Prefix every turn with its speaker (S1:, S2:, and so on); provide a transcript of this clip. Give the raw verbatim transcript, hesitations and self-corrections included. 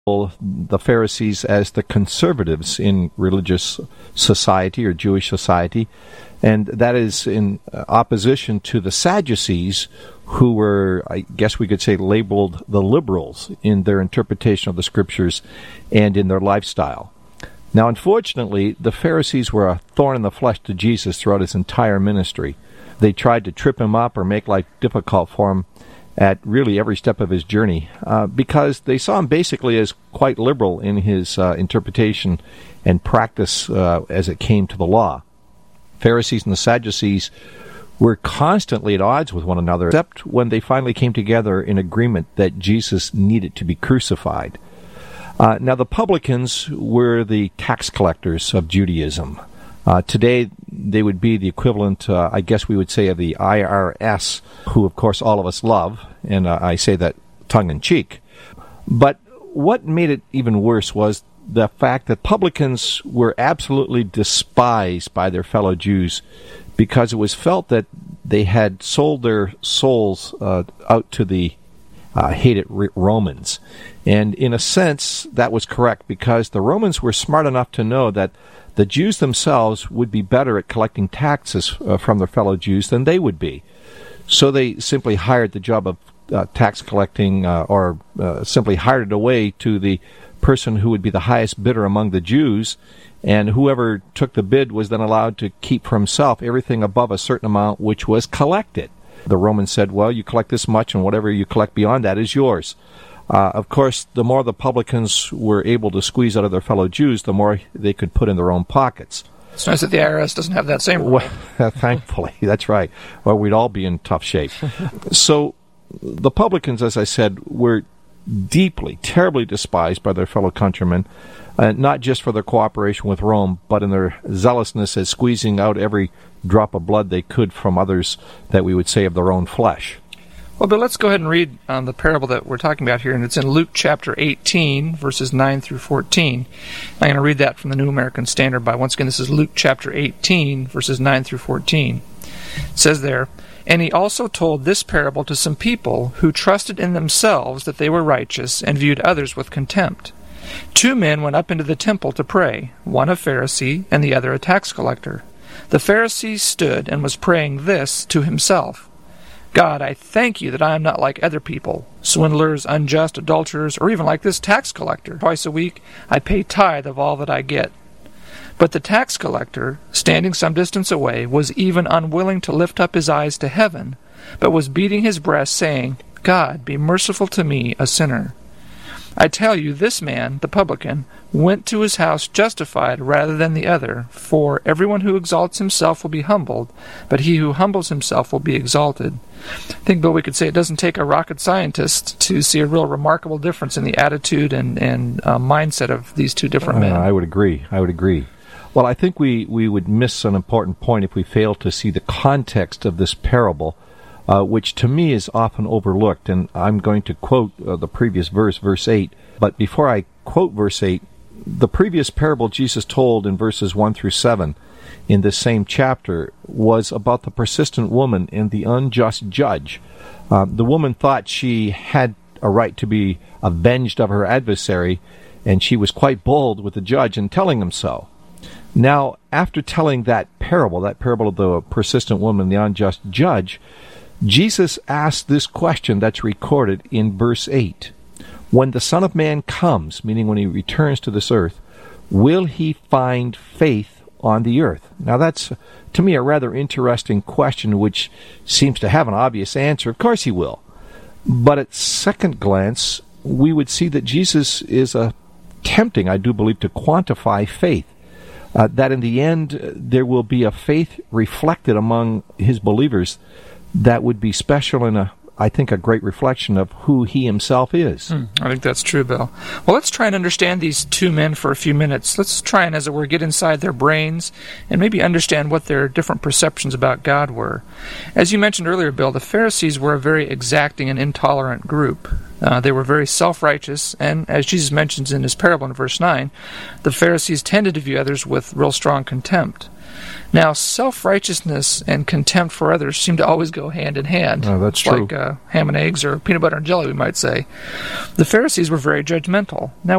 S1: the Pharisees as the conservatives in religious society or Jewish society, and that is in opposition to the Sadducees, who were, I guess we could say, labeled the liberals in their interpretation of the Scriptures and in their lifestyle. Now, unfortunately, the Pharisees were a thorn in the flesh to Jesus throughout his entire ministry. They tried to trip him up or make life difficult for him at really every step of his journey, uh, because they saw him basically as quite liberal in his uh, interpretation and practice uh, as it came to the law. Pharisees and the Sadducees were constantly at odds with one another, except when they finally came together in agreement that Jesus needed to be crucified. Uh, now, the publicans were the tax collectors of Judaism. Uh, today, they would be the equivalent, uh, I guess we would say, of the I R S, who, of course, all of us love, and uh, I say that tongue-in-cheek. But what made it even worse was the fact that publicans were absolutely despised by their fellow Jews because it was felt that they had sold their souls uh, out to the uh, hated Romans. And in a sense, that was correct, because the Romans were smart enough to know that the Jews themselves would be better at collecting taxes uh, from their fellow Jews than they would be. So they simply hired the job of uh, tax collecting uh, or uh, simply hired it away to the person who would be the highest bidder among the Jews, and whoever took the bid was then allowed to keep for himself everything above a certain amount which was collected. The Romans said, well, you collect this much, and whatever you collect beyond that is yours. Uh, of course, the more the publicans were able to squeeze out of their fellow Jews, the more they could put in their own pockets.
S2: It's nice that the I R S doesn't have that same rule.
S1: Well, thankfully, that's right. Or we'd all be in tough shape. So the publicans, as I said, were deeply, terribly despised by their fellow countrymen, uh, not just for their cooperation with Rome, but in their zealousness at squeezing out every drop of blood they could from others that we would say of their own flesh.
S2: Well, but let's go ahead and read um, the parable that we're talking about here, and it's in Luke chapter eighteen, verses nine through fourteen. I'm going to read that from the New American Standard Bible. Once again, this is Luke chapter eighteen, verses nine through fourteen. It says there, "And he also told this parable to some people who trusted in themselves that they were righteous and viewed others with contempt. Two men went up into the temple to pray, one a Pharisee and the other a tax collector. The Pharisee stood and was praying this to himself, 'God, I thank you that I am not like other people, swindlers, unjust, adulterers, or even like this tax collector. Twice a week I pay tithe of all that I get.' But the tax collector, standing some distance away, was even unwilling to lift up his eyes to heaven, but was beating his breast, saying, 'God, be merciful to me, a sinner.' I tell you, this man, the publican, went to his house justified rather than the other, for everyone who exalts himself will be humbled, but he who humbles himself will be exalted." I think, Bill, we could say it doesn't take a rocket scientist to see a real remarkable difference in the attitude and, and uh, mindset of these two different men.
S1: Uh, I would agree. I would agree. Well, I think we, we would miss an important point if we fail to see the context of this parable, uh, which to me is often overlooked. And I'm going to quote uh, the previous verse, verse eight. But before I quote verse eight, the previous parable Jesus told in verses one through seven in this same chapter was about the persistent woman and the unjust judge. Uh, the woman thought she had a right to be avenged of her adversary, and she was quite bold with the judge in telling him so. Now, after telling that parable, that parable of the persistent woman and the unjust judge, Jesus asked this question that's recorded in verse eight. When the Son of Man comes, meaning when he returns to this earth, will he find faith on the earth? Now that's, to me, a rather interesting question which seems to have an obvious answer. Of course he will. But at second glance, we would see that Jesus is attempting, I do believe, to quantify faith. Uh, that in the end, uh, there will be a faith reflected among his believers that would be special and, a, I think, a great reflection of who he himself is.
S2: Hmm, I think that's true, Bill. Well, let's try and understand these two men for a few minutes. Let's try and, as it were, get inside their brains and maybe understand what their different perceptions about God were. As you mentioned earlier, Bill, the Pharisees were a very exacting and intolerant group. Uh, they were very self-righteous, and as Jesus mentions in his parable in verse nine, the Pharisees tended to view others with real strong contempt. Now, self-righteousness and contempt for others seem to always go hand in hand.
S1: Oh, that's true.
S2: Like uh, ham and eggs or peanut butter and jelly, we might say. The Pharisees were very judgmental. Now,